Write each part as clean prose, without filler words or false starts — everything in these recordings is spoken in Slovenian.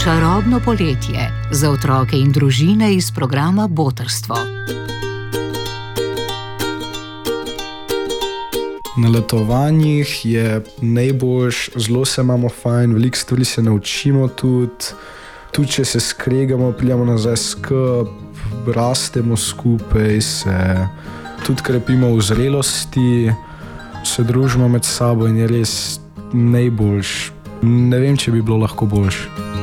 Čarobno poletje za otroke in družine iz programa Botrstvo. Na letovanjih je najboljš, zelo se imamo fajn, veliko stvari se naučimo tudi če se skregamo, prijemo nazaj skup, rastemo skupaj, se tudi krepimo v zrelosti, se družimo med sabo in je res najboljš. Ne vem, če bi bilo lahko boljš.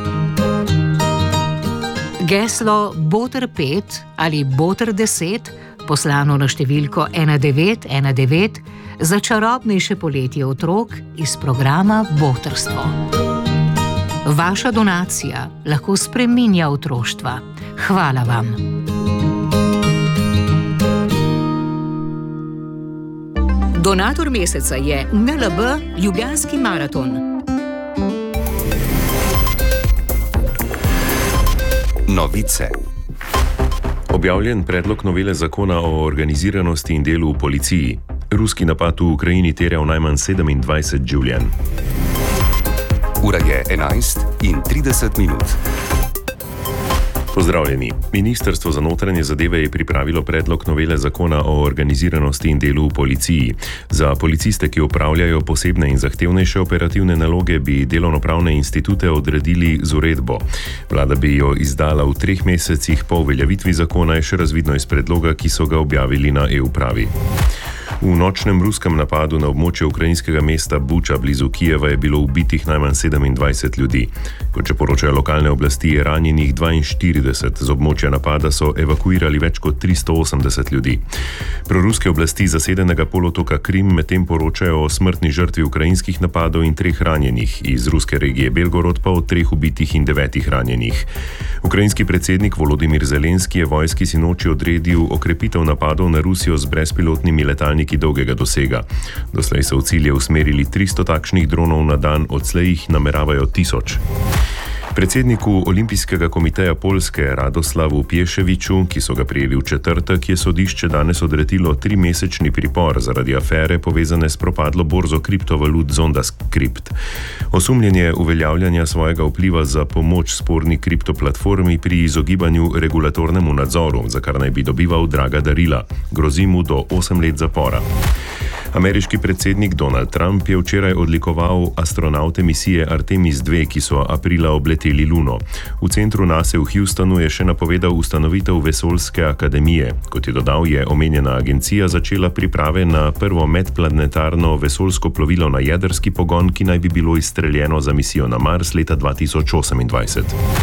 Geslo Botr 5 ali Botr 10, poslano na številko 1919, za čarobnejše poletje otrok iz programa Botrstvo. Vaša donacija lahko spreminja otroštva. Hvala vam. Donator meseca je NLB Ljubljanski maraton. Novice. Objavljen predlog novele zakona o organiziranosti in delu v policiji. Ruski napad v Ukrajini terjal najmanj 27 življenj. Ura je 11:30. Pozdravljeni. Ministrstvo za notranje zadeve je pripravilo predlog novele zakona o organiziranosti in delu v policiji. Za policiste, ki opravljajo posebne in zahtevnejše operativne naloge, bi delovnopravne institute odredili z uredbo. Vlada bi jo izdala v 3 mesecih po uveljavitvi zakona, je še razvidno iz predloga, ki so ga objavili na e-upravi. V nočnem ruskem napadu na območje ukrajinskega mesta Buča blizu Kijeva je bilo ubitih najmanj 27 ljudi. Kot še poročajo lokalne oblasti, je ranjenih 42, z območja napada so evakuirali več kot 380 ljudi. Proruske oblasti zasedenega polotoka Krim medtem poročajo o smrtni žrtvi ukrajinskih napadov in 3 ranjenih, iz ruske regije Belgorod pa o 3 ubitih in 9 ranjenih. Ukrajinski predsednik Volodimir Zelenski je vojski sinoči odredil okrepitev napadov na Rusijo z brezpilotnimi letalniki dolgega dosega. Doslej so v cilje usmerili 300 takšnih dronov na dan, odslej jih nameravajo 1000. Predsedniku Olimpijskega komiteja Poljske Radoslavu Pješeviću, ki so ga prijeli v četrtek, je sodišče danes odredilo 3-mesečni pripor zaradi afere povezane s propadlo borzo kriptovalut Zonda-Skript. Osumljen je uveljavljanja svojega vpliva za pomoč sporni kriptoplatformi pri izogibanju regulatornemu nadzoru, za kar naj bi dobival draga darila. Grozi mu do 8 let zapora. Ameriški predsednik Donald Trump je včeraj odlikoval astronavte misije Artemis II, ki so aprila obleteli Luno. V centru NASA v Houstonu je še napovedal ustanovitev vesoljske akademije. Kot je dodal, je omenjena agencija začela priprave na prvo medplanetarno vesoljsko plovilo na jedrski pogon, ki naj bi bilo izstreljeno za misijo na Mars leta 2028.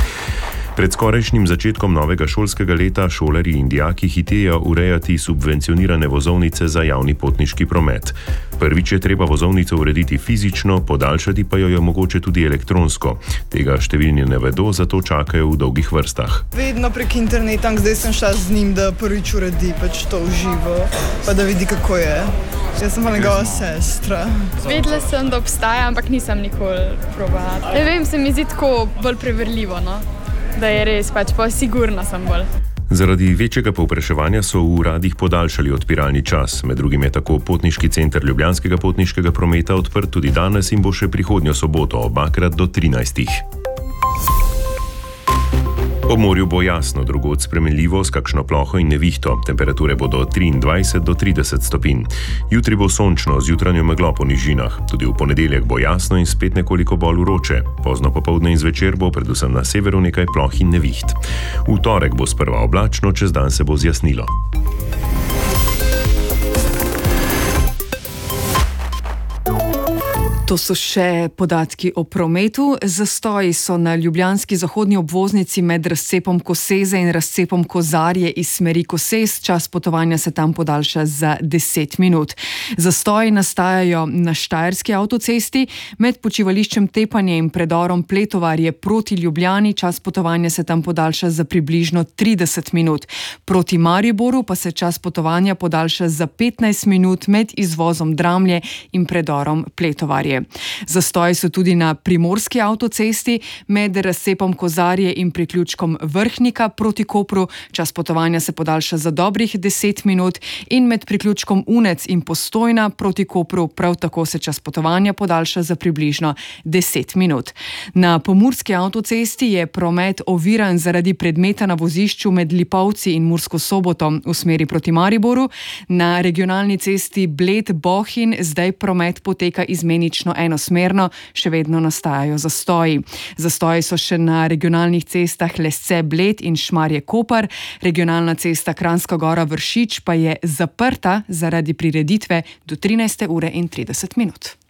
Pred skorajšnjim začetkom novega šolskega leta šolarji in dijaki hitejo urejati subvencionirane vozovnice za javni potniški promet. Prvič je treba vozovnico urediti fizično, podaljšati pa jo je mogoče tudi elektronsko. Tega številni ne vedo, zato čakajo v dolgih vrstah. Vedno prek interneta, zdaj sem šla z njim, da prvič uredi to v živo, pa da vidi, kako je. Jaz sem pa njegova sestra. Vedela sem, da obstaja, ampak nisem nikoli probala. Ne vem, se mi zdi tako bolj preverljivo, no? Da je res, pa sigurna sem bolj. Zaradi večjega povpraševanja so v uradih podaljšali odpiralni čas. Med drugim je tako potniški center Ljubljanskega potniškega prometa odprt tudi danes in bo še prihodnjo soboto, obakrat do 13. Ob morju bo jasno, drugod spremenljivo, s kakšno ploho in nevihto. Temperature bodo 23 do 30 stopinj. Jutri bo sončno, z jutranjo meglo po nižinah. Tudi v ponedeljek bo jasno in spet nekoliko bolj vroče. Pozno popoldne in zvečer bo predvsem na severu nekaj ploh in neviht. V torek bo sprva oblačno, čez dan se bo zjasnilo. To so še podatki o prometu. Zastoji so na ljubljanski zahodni obvoznici med razcepom Koseze in razcepom Kozarje iz smeri Kosez. Čas potovanja se tam podaljša za 10 minut. Zastoji nastajajo na Štajerski avtocesti med počivališčem Tepanje in predorom Pletovarje proti Ljubljani. Čas potovanja se tam podaljša za približno 30 minut. Proti Mariboru pa se čas potovanja podaljša za 15 minut med izvozom Dramlje in predorom Pletovarje. Celje. Zastoji so tudi na primorski avtocesti med razcepom Kozarje in priključkom Vrhnika proti Kopru. Čas potovanja se podaljša za dobrih 10 minut in med priključkom Unec in Postojna proti Kopru prav tako se čas potovanja podaljša za približno 10 minut. Na pomurski avtocesti je promet oviran zaradi predmeta na vozišču med Lipovci in Mursko Soboto v smeri proti Mariboru. Na regionalni cesti Bled-Bohinj zdaj promet poteka izmenično enosmerno, še vedno nastajajo zastoji. Zastoji so še na regionalnih cestah Lesce-Bled in Šmarje-Koper. Regionalna cesta Kranjska Gora-Vršič pa je zaprta zaradi prireditve do 13:30.